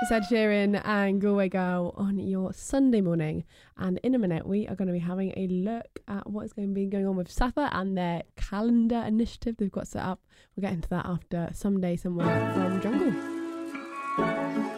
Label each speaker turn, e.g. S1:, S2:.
S1: It's Ed Sheeran and Galway Girl on your Sunday morning. And in a minute, we are going to be having a look at what is going to be going on with Safa and their calendar initiative they've got set up. We'll get into that after Someday Somewhere from Jungle.